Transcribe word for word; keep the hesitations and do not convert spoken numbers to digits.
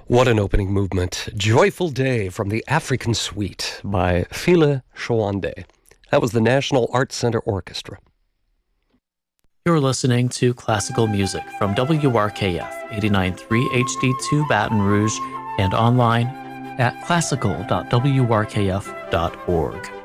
What an opening movement. Joyful Day from the African Suite by File Showande. That was the National Arts Center Orchestra. You're listening to classical music from W R K F eighty-nine point three H D two Baton Rouge and online at classical dot w r k f dot org.